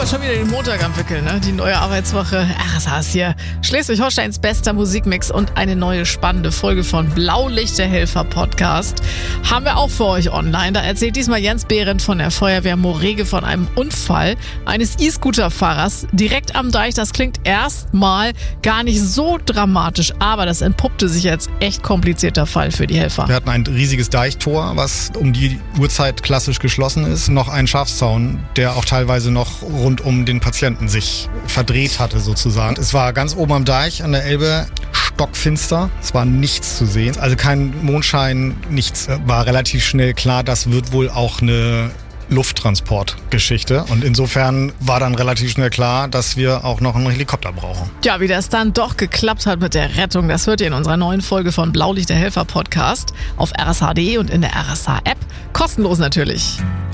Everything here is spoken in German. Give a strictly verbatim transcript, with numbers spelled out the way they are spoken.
und schon wieder den Montag am Wickeln, ne? Die neue Arbeitswoche. R S H ist hier. Schleswig-Holsteins bester Musikmix und eine neue spannende Folge von Blaulicht, der Helfer-Podcast. Haben wir auch für euch online. Da erzählt diesmal Jens Behrendt von der Feuerwehr Morege von einem Unfall eines E-Scooter-Fahrers direkt am Deich. Das klingt erstmal gar nicht so dramatisch, aber das entpuppte sich als echt komplizierter Fall für die Helfer. Wir hatten ein riesiges Deichtor, was um die Uhrzeit klassisch geschlossen ist. Noch ein Schafzaun, der auch teilweise noch rund um den Patienten sich verdreht hatte sozusagen. Es war ganz oben am Deich an der Elbe stockfinster. Es war nichts zu sehen. Also kein Mondschein, nichts. War relativ schnell klar, das wird wohl auch eine Lufttransportgeschichte. Und insofern war dann relativ schnell klar, dass wir auch noch einen Helikopter brauchen. Ja, wie das dann doch geklappt hat mit der Rettung, das hört ihr in unserer neuen Folge von Blaulicht, der Helfer-Podcast auf R S H punkt de und in der R S H-App. Kostenlos natürlich.